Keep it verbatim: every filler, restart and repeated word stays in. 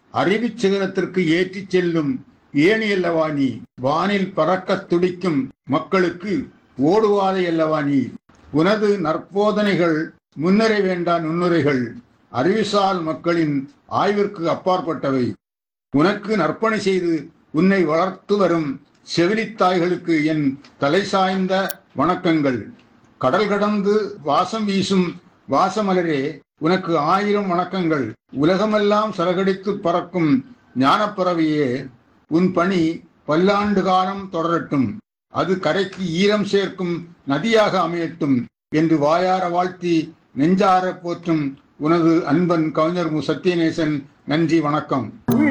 அறிவுச் சிகரத்திற்கு ஏற்றிச் செல்லும் ஏணி அல்லவா நீ. வானில் பறக்கத் துடிக்கும் மக்களுக்கு ஓடுவாதை அல்லவா நீ. உனது நற்போதனைகள் முன்னுரை வேண்டா நுண்ணுரைகள், அறிவுசால் மக்களின் ஆய்விற்கு அப்பாற்பட்டவை. உனக்கு நற்பணி செய்து உன்னை வளர்த்து வரும் செவிலித்தாய்களுக்கு என் தலை சாய்ந்த வணக்கங்கள். கடல் கடந்து வாசம் வீசும் வாசமலரே, உனக்கு ஆயிரம் வணக்கங்கள். உலகமெல்லாம் சரகடித்து பறக்கும் ஞானப்பறவையே, உன் பணி பல்லாண்டு காலம் தொடரட்டும். அது கரைக்கு ஈரம் சேர்க்கும் நதியாக அமையட்டும் என்று வாயார வாழ்த்தி நெஞ்சார போற்றும் உனது அன்பன் கவிஞர் மு சத்யநேசன். நன்றி, வணக்கம்.